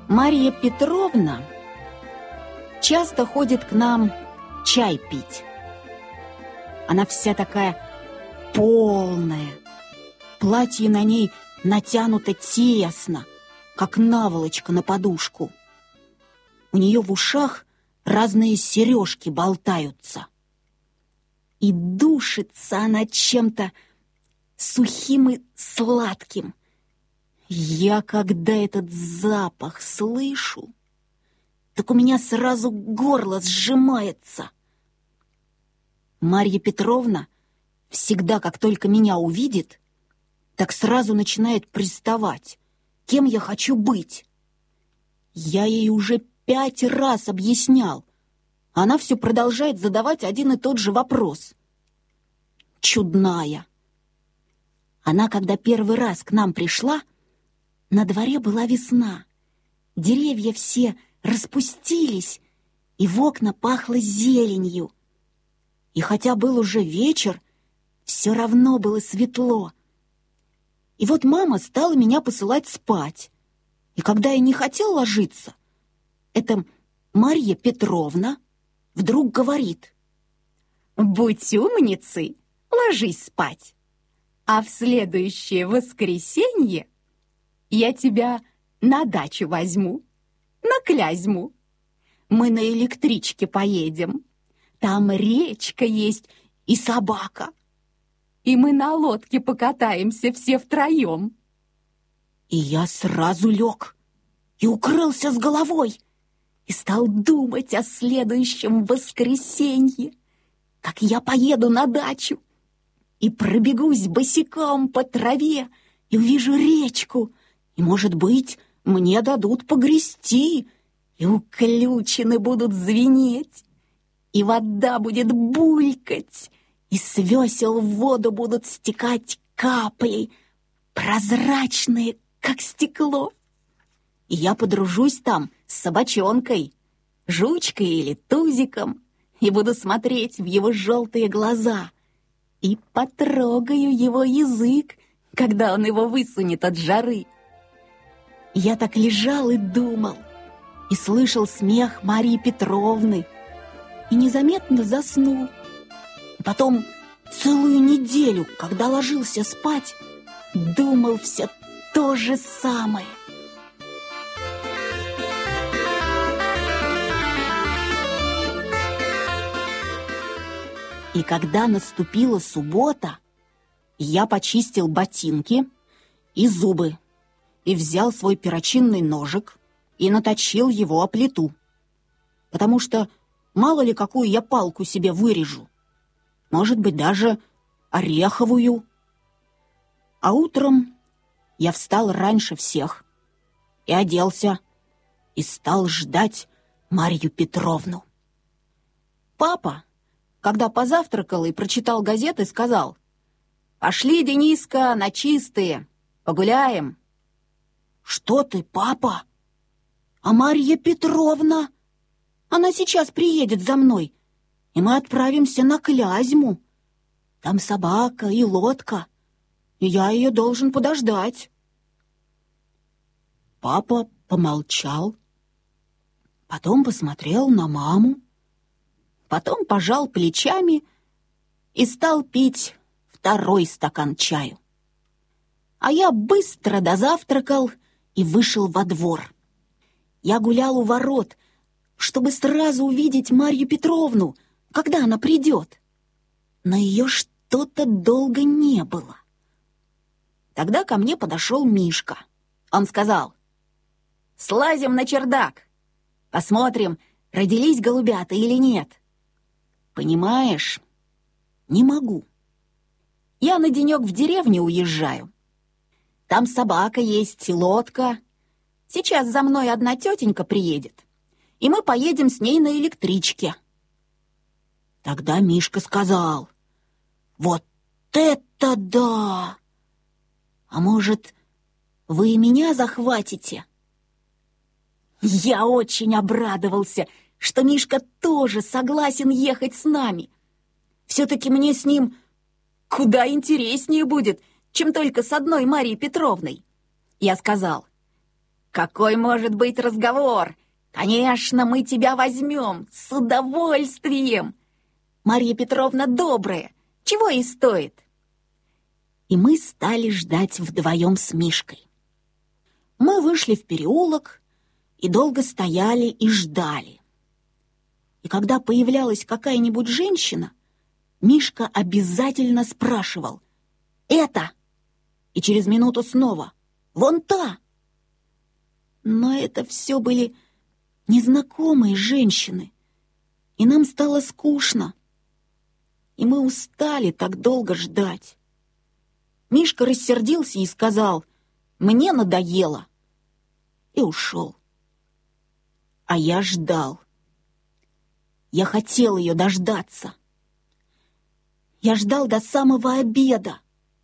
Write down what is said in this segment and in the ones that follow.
Марья Петровна часто ходит к нам чай пить. Она вся такая полная. Платье на ней натянуто тесно, как наволочка на подушку. У нее в ушах разные сережки болтаются. И душится она чем-то сухим и сладким. Я, когда этот запах слышу, так у меня сразу горло сжимается. Марья Петровна всегда, как только меня увидит, так сразу начинает приставать, кем я хочу быть. Я ей уже 5 раз объяснял. Она все продолжает задавать один и тот же вопрос. Чудная. Она, когда первый раз к нам пришла, на дворе была весна. Деревья все распустились, и в окна пахло зеленью. И хотя был уже вечер, все равно было светло. И вот мама стала меня посылать спать. И когда я не хотел ложиться, эта Марья Петровна вдруг говорит: «Будь умницей, ложись спать, а в следующее воскресенье я тебя на дачу возьму, на Клязьму. Мы на электричке поедем. Там речка есть и собака. И мы на лодке покатаемся все втроем». И я сразу лег и укрылся с головой и стал думать о следующем воскресенье, как я поеду на дачу и пробегусь босиком по траве и увижу речку, и, может быть, мне дадут погрести, и уключены будут звенеть, и вода будет булькать, и с весел в воду будут стекать капли, прозрачные, как стекло. И я подружусь там с собачонкой, жучкой или тузиком, и буду смотреть в его желтые глаза, и потрогаю его язык, когда он его высунет от жары. Я так лежал и думал, и слышал смех Марьи Петровны, и незаметно заснул. И потом целую неделю, когда ложился спать, думал все то же самое. И когда наступила суббота, я почистил ботинки и зубы, и взял свой перочинный ножик и наточил его о плиту, потому что мало ли какую я палку себе вырежу, может быть, даже ореховую. А утром я встал раньше всех и оделся, и стал ждать Марью Петровну. Папа, когда позавтракал и прочитал газеты, сказал: «Пошли, Дениска, на чистые, погуляем». «Что ты, папа? А Марья Петровна? Она сейчас приедет за мной, и мы отправимся на Клязьму. Там собака и лодка, и я ее должен подождать». Папа помолчал, потом посмотрел на маму, потом пожал плечами и стал пить 2 стакан чаю. А я быстро дозавтракал и вышел во двор. Я гулял у ворот, чтобы сразу увидеть Марью Петровну, когда она придет. Но ее что-то долго не было. Тогда ко мне подошел Мишка. Он сказал: «Слазим на чердак, посмотрим, родились голубята или нет». Понимаешь, не могу. Я на денек в деревню уезжаю. Там собака есть и лодка. Сейчас за мной одна тетенька приедет, и мы поедем с ней на электричке. Тогда Мишка сказал: «Вот это да! А может, вы и меня захватите?» Я очень обрадовался, что Мишка тоже согласен ехать с нами. Все-таки мне с ним куда интереснее будет, чем только с одной Марьей Петровной. Я сказал: какой может быть разговор? Конечно, мы тебя возьмем, с удовольствием. Марья Петровна добрая, чего ей стоит?» И мы стали ждать вдвоем с Мишкой. Мы вышли в переулок и долго стояли и ждали. И когда появлялась какая-нибудь женщина, Мишка обязательно спрашивал: «Это?» И через минуту снова: «Вон та!» Но это все были незнакомые женщины, и нам стало скучно, и мы устали так долго ждать. Мишка рассердился и сказал: «Мне надоело», и ушел. А я ждал. Я хотел ее дождаться. Я ждал до самого обеда.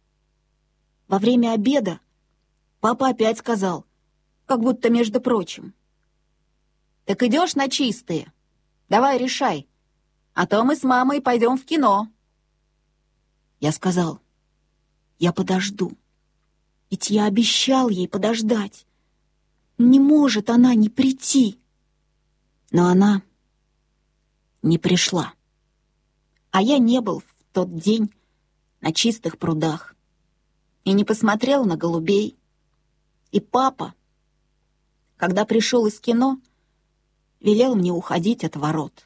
Во время обеда папа опять сказал, как будто между прочим: «Так идешь на чистые? Давай решай, а то мы с мамой пойдем в кино». Я сказал: «Я подожду, ведь я обещал ей подождать. Не может она не прийти». Но она не пришла. А я не был в тот день на чистых прудах и не посмотрел на голубей. И папа, когда пришел из кино, велел мне уходить от ворот.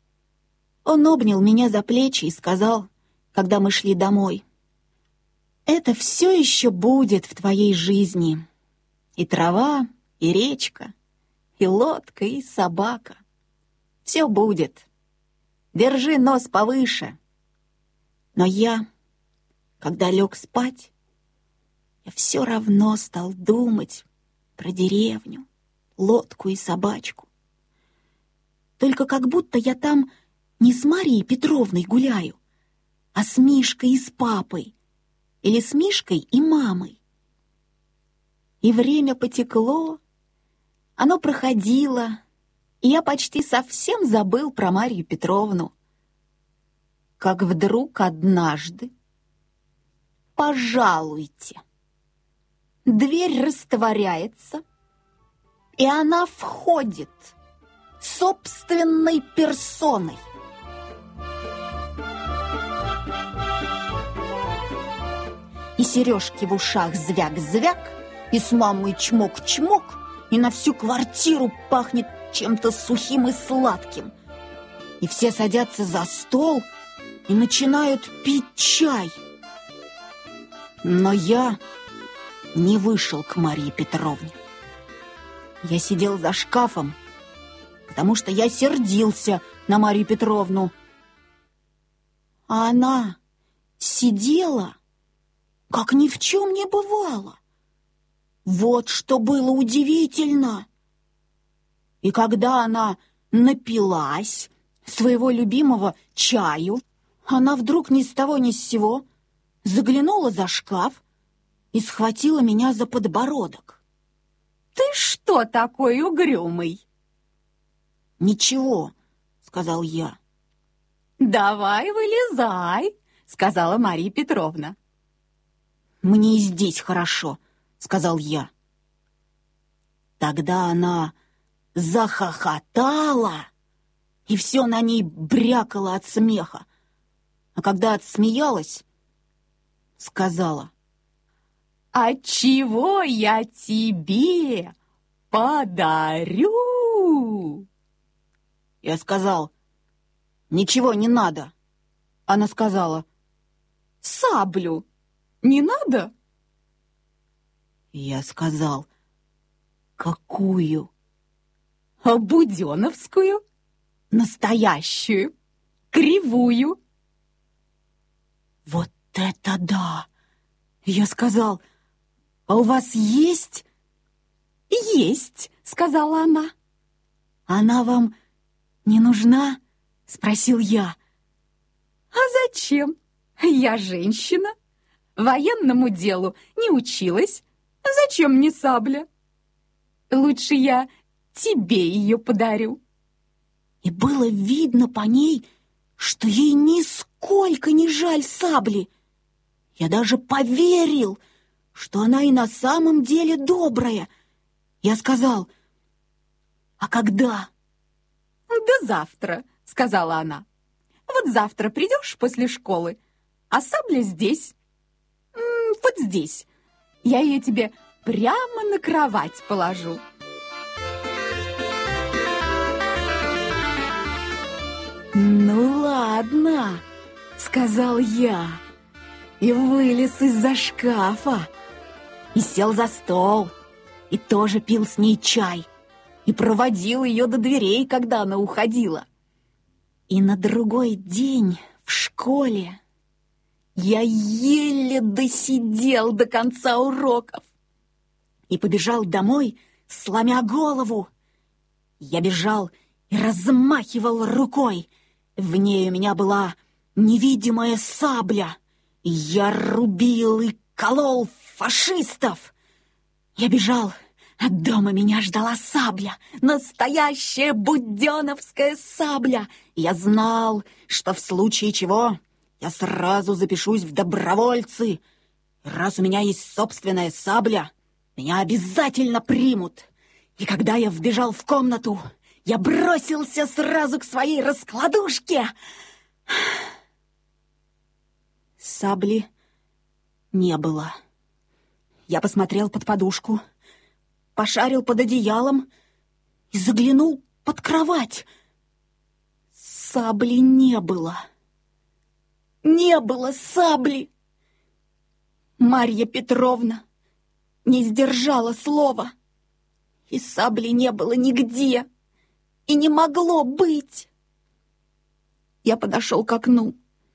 Он обнял меня за плечи и сказал, когда мы шли домой: «Это все еще будет в твоей жизни. И трава, и речка, и лодка, и собака. Все будет. Держи нос повыше». Но я, когда лег спать, я все равно стал думать про деревню, лодку и собачку. Только как будто я там не с Марьей Петровной гуляю, а с Мишкой и с папой, или с Мишкой и мамой. И время потекло, оно проходило, и я почти совсем забыл про Марью Петровну. Как вдруг однажды: «Пожалуйте!» Дверь растворяется, и она входит собственной персоной. И сережки в ушах звяк-звяк, и с мамой чмок-чмок, и на всю квартиру пахнет чем-то сухим и сладким. И все садятся за стол и начинают пить чай. Но я не вышел к Марье Петровне. Я сидел за шкафом, потому что я сердился на Марью Петровну. А она сидела, как ни в чем не бывало. Вот что было удивительно. И когда она напилась своего любимого чаю, она вдруг ни с того ни с сего заглянула за шкаф и схватила меня за подбородок. «Ты что такой угрюмый?» «Ничего», — сказал я. «Давай вылезай», — сказала Марья Петровна. «Мне и здесь хорошо», — сказал я. Тогда она захохотала, и все на ней брякало от смеха. А когда отсмеялась, сказала: «А чего я тебе подарю?» Я сказал: «Ничего не надо». Она сказала: «Саблю не надо?» Я сказал: «Какую?» «Буденовскую, настоящую, кривую». «Вот это да!» Я сказал: «А у вас есть?» «Есть», — сказала она. «Она вам не нужна?» — спросил я. «А зачем? Я женщина, военному делу не училась. Зачем мне сабля? Лучше я тебе ее подарю». И было видно по ней, что ей нисколько не жаль сабли. Я даже поверил, что она и на самом деле добрая, Я сказал: «А когда?» «Да завтра», — сказала она. «Вот завтра придешь после школы, а сабля здесь, вот здесь. Я ее тебе прямо на кровать положу». «Ну ладно», — сказал я, и вылез из-за шкафа, и сел за стол, и тоже пил с ней чай, и проводил ее до дверей, когда она уходила. И на другой день в школе я еле досидел до конца уроков и побежал домой, сломя голову. Я бежал и размахивал рукой. В ней у меня была невидимая сабля. Я рубил и колол фашистов. Я бежал, а дома меня ждала сабля, настоящая буденовская сабля. Я знал, что в случае чего я сразу запишусь в добровольцы. Раз у меня есть собственная сабля, меня обязательно примут. И когда я вбежал в комнату, я бросился сразу к своей раскладушке. Сабли не было. Я посмотрел под подушку, пошарил под одеялом и заглянул под кровать. Сабли не было. Не было сабли. Марья Петровна не сдержала слова, и сабли не было нигде, и не могло быть. Я подошел к окну.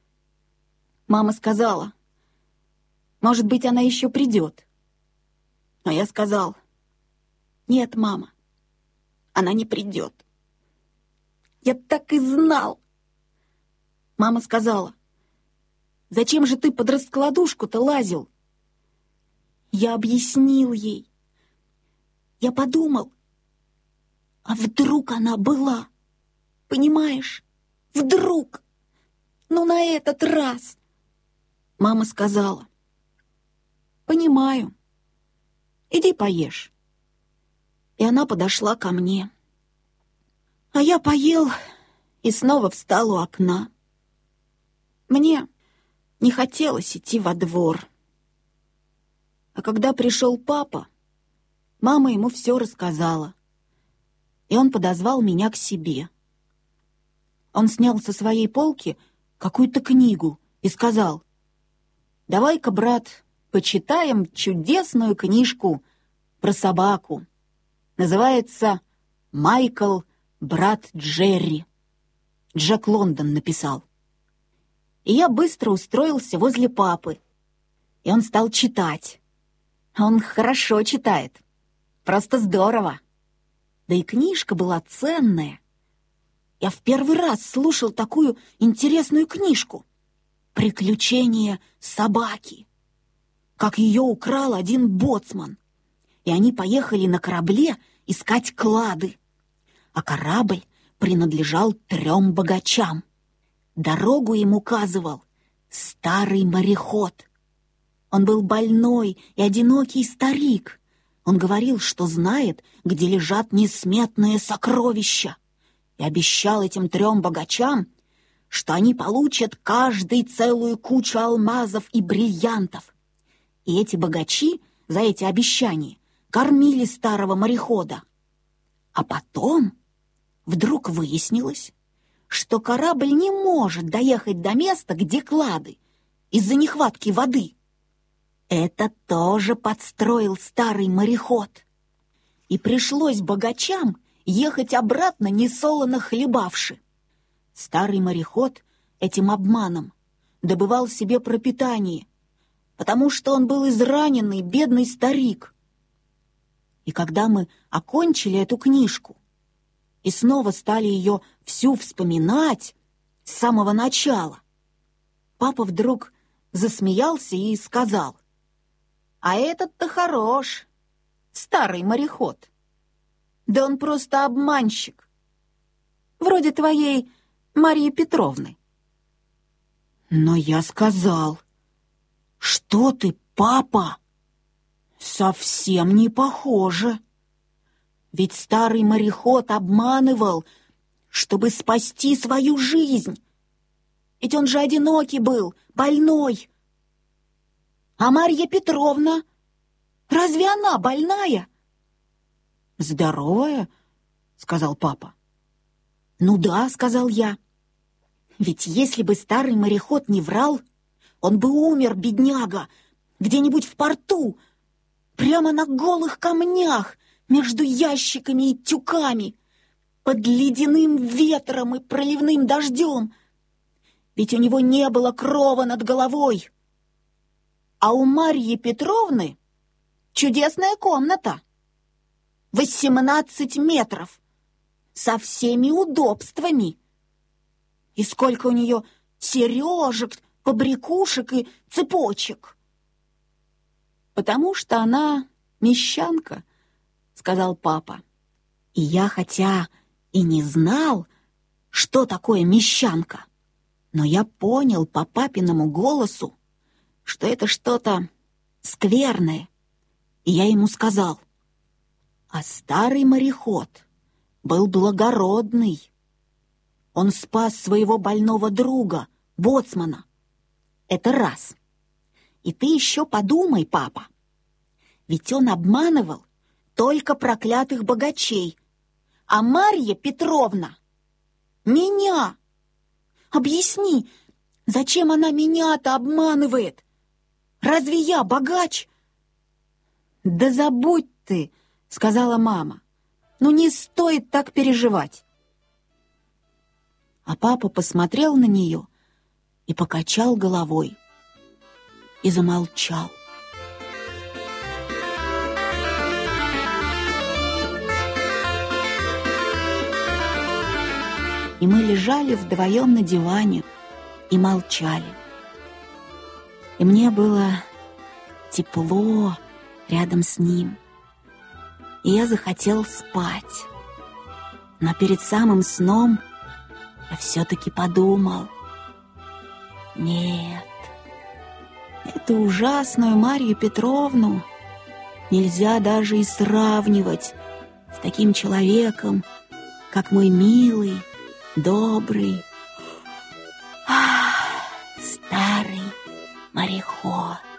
Мама сказала: «Может быть, она еще придет». А я сказал: «Нет, мама, она не придет». Я так и знал. Мама сказала: «Зачем же ты под раскладушку-то лазил?» Я объяснил ей. Я подумал, а вдруг она была? Понимаешь? Вдруг? Ну, на этот раз. Мама сказала: «Понимаю. Иди поешь». И она подошла ко мне. А я поел и снова встал у окна. Мне не хотелось идти во двор. А когда пришел папа, мама ему все рассказала, и он подозвал меня к себе. Он снял со своей полки какую-то книгу и сказал: «Давай-ка, брат, почитаем чудесную книжку про собаку. Называется «Майкл, брат Джерри». Джек Лондон написал». И я быстро устроился возле папы, и он стал читать. Он хорошо читает, просто здорово. Да и книжка была ценная. Я в первый раз слушал такую интересную книжку «Приключения собаки», как ее украл один боцман, и они поехали на корабле искать клады. А корабль принадлежал 3 богачам. Дорогу им указывал старый мореход. Он был больной и одинокий старик. Он говорил, что знает, где лежат несметные сокровища, и обещал этим 3 богачам, что они получат каждый целую кучу алмазов и бриллиантов. И эти богачи за эти обещания кормили старого морехода. А потом вдруг выяснилось, что корабль не может доехать до места, где клады, из-за нехватки воды. Это тоже подстроил старый мореход. И пришлось богачам ехать обратно, несолоно хлебавши. Старый мореход этим обманом добывал себе пропитание, потому что он был израненный, бедный старик. И когда мы окончили эту книжку и снова стали ее всю вспоминать с самого начала, папа вдруг засмеялся и сказал: «А этот-то хорош, старый мореход. Да он просто обманщик, вроде твоей Марьи Петровны». Но я сказал: «Что ты, папа? Совсем не похоже. Ведь старый мореход обманывал, чтобы спасти свою жизнь. Ведь он же одинокий был, больной. А Марья Петровна, разве она больная? «Здоровая?» — сказал папа. «Ну да», — сказал я. «Ведь если бы старый мореход не врал, он бы умер, бедняга, где-нибудь в порту, прямо на голых камнях, между ящиками и тюками, под ледяным ветром и проливным дождем. Ведь у него не было крова над головой. А у Марьи Петровны чудесная комната. 18 метров, со всеми удобствами. И сколько у нее сережек, побрякушек и цепочек!» «Потому что она мещанка», — сказал папа. И я, хотя и не знал, что такое мещанка, но я понял по папиному голосу, что это что-то скверное. И я ему сказал: «А старый мореход был благородный. Он спас своего больного друга, боцмана. Это раз. И ты еще подумай, папа, ведь он обманывал только проклятых богачей, а Марья Петровна — меня. Объясни, зачем она меня-то обманывает? Разве я богач?» «Да забудь ты», — сказала мама. «Ну не стоит так переживать». А папа посмотрел на нее и покачал головой и замолчал. И мы лежали вдвоем на диване и молчали. И мне было тепло рядом с ним. И я захотел спать. Но перед самым сном я все-таки подумал: нет, эту ужасную Марью Петровну нельзя даже и сравнивать с таким человеком, как мой милый, добрый, старый мореход.